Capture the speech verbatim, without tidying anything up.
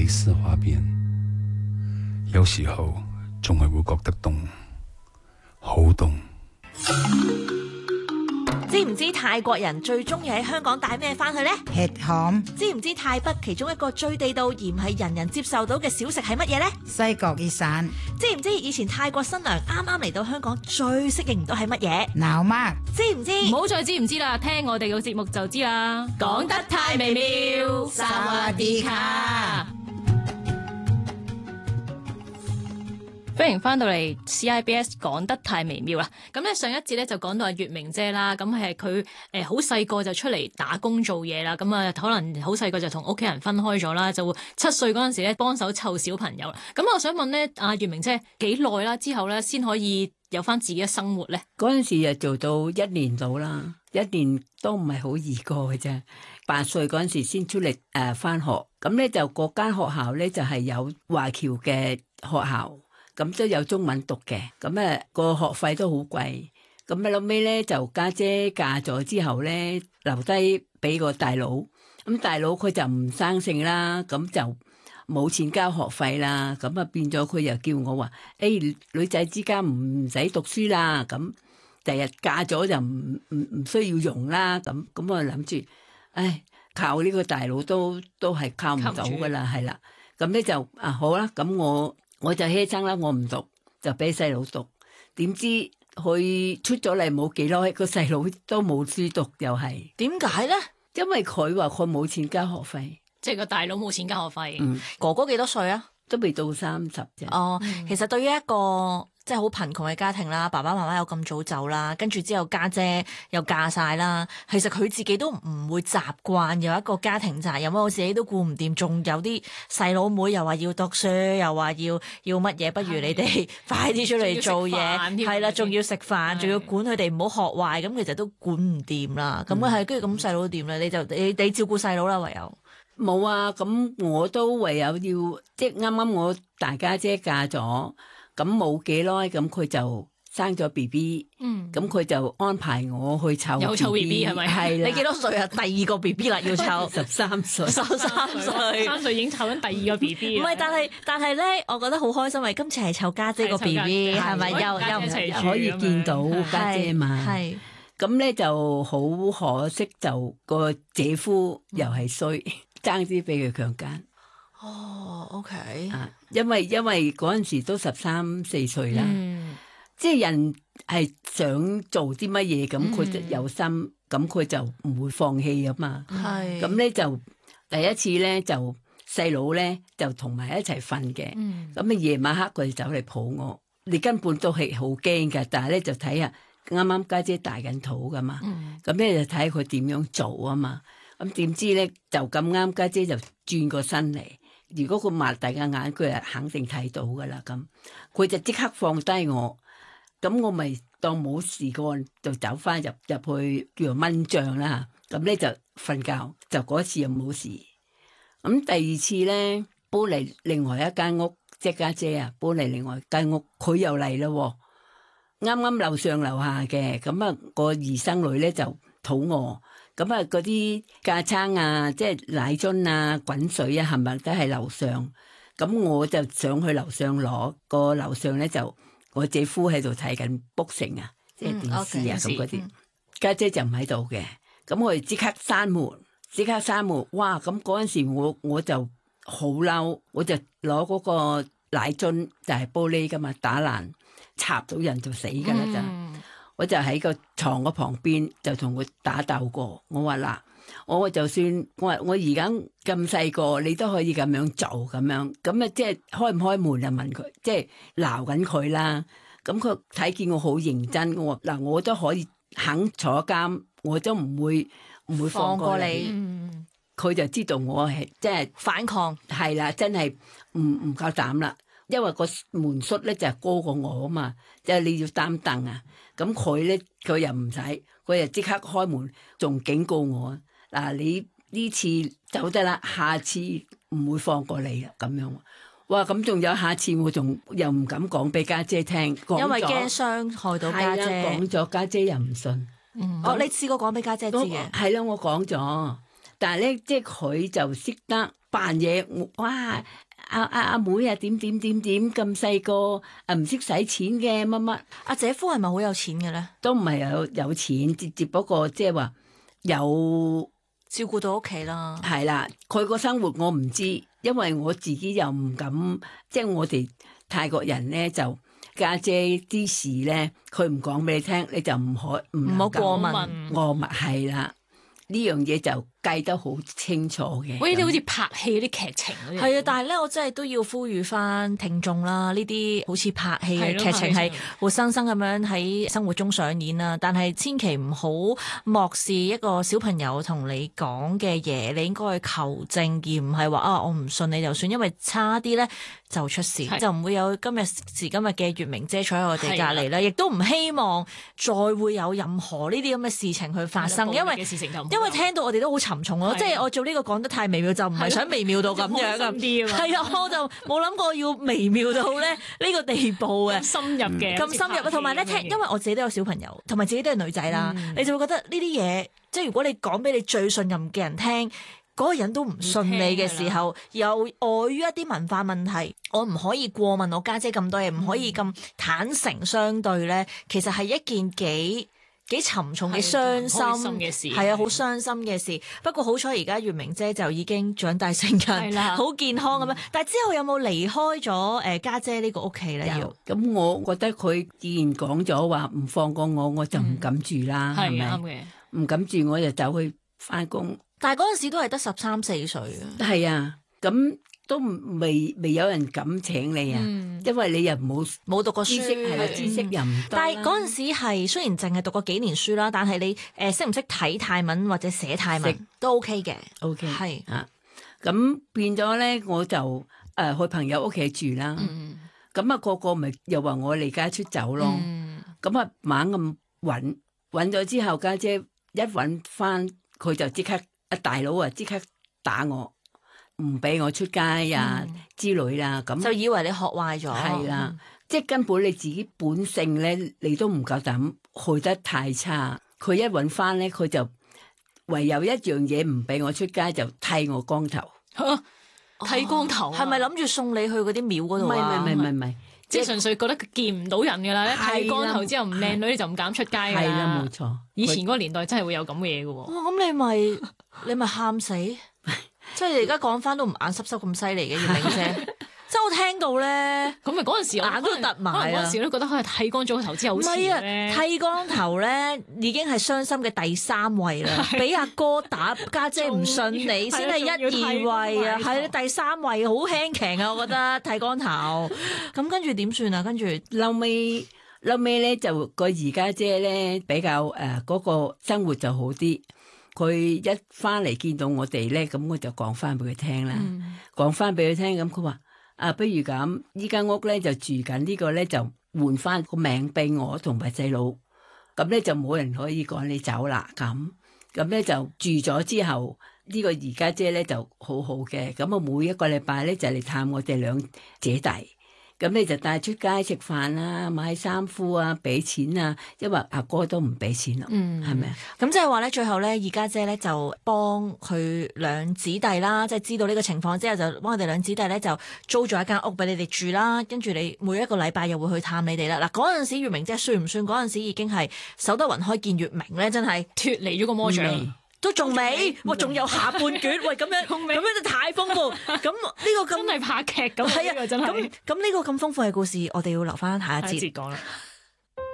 類似畫面，有時候仲係會覺得凍，好凍。 知唔知泰國人最中意喺香港帶咩翻去呢？ 吃鹹知唔知泰北其中一個最地道而唔係人人接受到嘅小食係乜嘢呢？ 西角熱散知唔知以前泰國新娘啱啱嚟到香港最適應唔到係乜嘢？ 鬧媽知唔知？ 唔好再知唔知啦，聽我哋嘅節目就知啦。講得太微妙， 薩瓦迪卡。 歡迎翻到嚟 C I B S 講得太微妙啦。咁咧上一節咧就講到阿月明姐啦，咁係佢誒好細個就出嚟打工做嘢啦，咁啊可能好細個就同屋企人分開咗啦，就會七歲嗰陣時咧幫手湊小朋友啦。咁我想問咧，阿月明姐幾耐啦之後咧先可以有翻自己嘅生活咧？ 嗰陣時就做到一年到啦，一年都唔係好易過嘅啫。八歲嗰陣時先出嚟誒翻學，咁咧就嗰間學校咧就係有華僑嘅學校。咁都有中文讀嘅，咁誒個學費都好貴。咁啊後尾咧就家姐嫁咗之後咧，留低俾個大佬。咁大佬佢就唔生性啦，咁就冇錢交學費啦。咁啊變咗佢又叫我話：誒女仔之間唔使讀書啦。咁第日嫁咗就唔唔唔需要用啦。咁咁我諗住，唉靠呢個大佬都都係靠唔到噶啦，係啦。咁咧就啊好啦，咁我。我就犧牲啦，我唔讀就俾細佬讀，點知佢出咗嚟冇幾耐，個細佬都冇書讀，又係點解咧？ 因為佢話佢冇錢交學費， 即係個大佬冇錢交學費。 嗯， 哥哥幾多歲啊？ 都未到三十啫。 哦，其實對於一個即係好貧窮嘅家庭啦，爸爸媽媽又咁早走啦，跟住之後家姐又嫁晒啦，其實佢自己都唔會習慣有一個家庭責任，我自己都顧唔掂，仲有啲細佬妹又話要讀書，又話要要乜嘢，不如你哋快啲出嚟做嘢，係啦，仲要食飯，仲要管佢哋唔好學壞，咁其實都管唔掂啦。咁啊係，跟住咁細佬點咧？你就你你照顧細佬啦，唯有。 冇啊，咁我都唯有要，即係啱啱我大家姐嫁咗，咁冇幾耐，咁佢就生咗 B B， 咁佢就安排我去湊 B B， 有湊 B B 係咪？ 係啦。 你幾多歲啊？第二個 B B 啦，要湊十三歲， 十三歲， 三歲已經湊緊第二個 B B。 唔係，但係但係咧，我覺得好開心，因為今次係湊家姐個 B B，係咪？又又唔係可以見到家姐嘛？ 係。 咁咧就好可惜，就個姐夫又係衰，爭啲俾佢強姦。 哦 ，OK。 啊，因為因為嗰陣時都十三四歲啦， 嗯、 即係人係想做啲乜嘢，咁佢就有心，咁佢、嗯、就唔會放棄啊嘛。 係是。 咁咧就第一次咧就細佬咧就同埋一齊瞓嘅，咁啊夜晚黑佢就走嚟抱我，你根本都係好驚㗎，但係咧就睇下。啱啱家姐大緊肚噶嘛，咁咧、嗯、就睇佢點樣做啊嘛。咁點知咧就咁啱家姐就轉個身嚟，如果佢擘大個眼，佢係肯定睇到噶啦。咁佢就即刻放低我，咁我咪當冇事幹，就走翻入入去叫做蚊帳啦。咁咧就瞓覺，就嗰次又冇事。咁第二次咧搬嚟另外一間屋，即係家姐啊搬嚟另外一間屋，佢又嚟咯。啱啱樓上樓下嘅，咁啊個二生女咧就肚餓，咁啊嗰啲架撐啊，即係奶樽啊、滾水啊，係咪都係樓上？咁我就上去樓上攞，個樓上咧就我姐夫喺度睇緊 boxing 啊，即係電視啊咁嗰啲，家姐就唔喺度嘅，咁我哋即刻閂門，即刻閂門，哇！咁嗰陣時我我就好嬲，我就攞嗰個奶樽就係玻璃噶嘛，打爛。插到人就死噶啦咋！嗯、我就喺個床個旁邊就同佢打鬥過。我話嗱，我就算我話我而家咁細個，你都可以咁樣做咁樣，咁啊即係開唔開門啊？問佢，即係鬧緊佢啦。咁佢睇見我好認真，我話嗱，我都可以肯坐監，我都唔會唔會放過你。佢、嗯、就知道我係即係反抗，係啦，真係唔唔夠膽啦。因為個門閂咧就係高過我啊嘛，即係你要擔凳啊。咁佢咧佢又唔使，佢就即刻開門，仲警告我嗱，你呢次走得啦，下次唔會放過你啊咁樣。哇！咁仲有下次，我仲又唔敢講俾家姐聽， 因為驚傷害到家姐。 講咗家姐又唔信。 嗯、哦，你試過講俾家姐知嘅？ 係啦，我講咗，但係咧即係佢就識得。 扮嘢，哇！阿阿阿妹啊，點點點點咁細個，啊唔識使錢嘅乜乜， 阿姐夫係咪好有錢嘅咧？ 都唔係有有錢，只只不過即係話有照顧到屋企啦。 係啦。佢個生活我唔知，因為我自己又唔敢，即係我哋泰國人咧就家姐啲事咧，佢唔講俾你聽，你就唔可唔唔好過問。 我咪係啦，呢樣嘢就計得好清楚嘅。 喂，呢啲好似拍戲嗰啲劇情嗰啲。 係啊，但係咧，我真係都要呼籲翻聽眾啦。呢啲好似拍戲嘅劇情係活生生咁樣喺生活中上演啦。但係千祈唔好漠視一個小朋友同你講嘅嘢，你應該去求證，而唔係話啊我唔信你就算，因為差啲咧就出事，就唔會有今日時今日嘅月明姐坐喺我哋隔離啦。亦都唔希望再會有任何呢啲咁嘅事情去發生，因為因為聽到我哋都好沉重咯。即係我做呢個講得太微妙，就唔係想微妙到咁樣噶。係啊，我就冇諗過要微妙到咧呢個地步嘅， 深入嘅， 咁深入啊！同埋咧，聽，因為我自己都有小朋友，同埋自己都係女仔啦，嗯、你就會覺得呢啲嘢，即係如果你講俾你最信任嘅人聽，嗰、嗰個人都唔信你嘅時候，又礙於一啲文化問題，我唔可以過問我家姐咁多嘢，唔、嗯、可以咁坦誠相對咧，其實係一件幾幾沉重、幾傷心嘅事， 係啊，好傷心嘅事。不過好彩而家月明姐就已經長大成人，好健康咁樣。但係之後有冇離開咗誒家姐呢個屋企咧？要咁，我覺得佢既然講咗話唔放過我，我就唔敢住啦，係咪？啱嘅，唔敢住我就走去翻工。 但係嗰陣時都係得十三四歲啊。 係啊，咁。都未未有人敢請你啊，嗯、因為你又冇冇讀過書， 係啦，知識又唔多。 但係嗰陣時係雖然淨係讀過幾年書啦，但係你誒識唔識睇泰文或者寫泰文都 OK 嘅。OK 係啊， 咁變咗咧，我就誒、呃、去朋友屋企住啦。咁啊、嗯，個個咪又話我離家出走咯。咁啊、嗯，猛咁揾揾咗之後，家姐，姐一揾翻，佢就即刻啊大佬啊即刻打我。唔俾我出街啊、嗯、之類啦，咁就以為你學壞咗， 係啦，嗯、即係根本你自己本性咧，你都唔夠膽去得太差。佢一揾翻咧，佢就唯有一樣嘢唔俾我出街，就剃我光頭。 啊、剃光頭係咪諗住送你去嗰啲廟嗰度啊？ 唔係唔係唔係， 即係純粹覺得佢見唔到人㗎啦。剃光頭之後唔靚女，你就唔敢出街㗎啦。 係啦，冇錯。 以前嗰個年代真係會有咁嘅嘢㗎喎。 哇！咁你咪你咪喊死。即係你而家講翻都唔眼濕濕咁犀利嘅月明姐，即係我聽到咧， 咁咪嗰陣時眼都突埋啊！嗰陣時都覺得可能剃光咗個頭之後好似咧， 剃光頭咧已經係傷心嘅第三位啦，俾阿哥打家姐唔信你，先係一二位啊，係第三位好輕騎啊！我覺得剃光頭，咁跟住點算啊？跟住後尾後尾咧就個二家姐咧比較誒嗰個生活就好啲。佢一翻嚟見到我哋咧，咁我就講翻俾佢聽啦。講翻俾佢聽，咁佢話：啊，不如咁，依間屋咧就住緊呢個咧，就換翻個名俾我同埋細佬。咁咧就冇人可以趕你走啦。咁咁咧就住咗之後，呢個二家姐咧就好好嘅。咁我每一個禮拜咧就嚟探我哋兩姐弟。咁你就帶出街食飯啊，買衫褲啊，俾錢啊，因為阿哥都唔俾錢咯，係咪啊？ 咁即係話咧，最後咧，二家姐咧就幫佢兩姊弟啦，即係知道呢個情況之後，就幫佢哋兩姊弟咧就租咗一間屋俾你哋住啦，跟住你每一個禮拜又會去探你哋啦。嗱，嗰陣時月明姐算唔算嗰陣時已經係守得雲開見月明咧？真係脫離咗個魔掌。嗯都仲未，哇！仲有下半卷，喂咁樣，咁樣就太豐富。咁呢個咁真係拍劇咁， 係啊， 真係。 咁咁呢個咁豐富嘅故事，我哋要留翻下一節講啦。